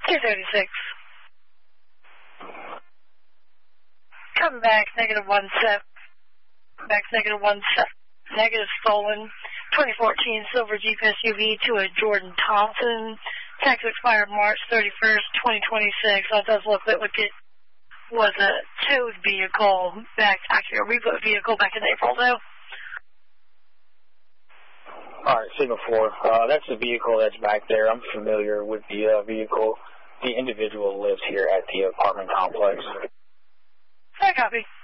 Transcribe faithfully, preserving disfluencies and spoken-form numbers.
two thirty-six. Coming back, negative one seven. Back negative one seven. Negative stolen. twenty fourteen silver Jeep S U V to a Jordan Thompson. Tax expired March thirty-first, twenty twenty-six. That does look like it was a towed vehicle back, actually a rebuilt vehicle back in April, though. All right, Signal four. Uh, that's the vehicle that's back there. I'm familiar with the uh, vehicle. The individual lives here at the apartment complex. I copy.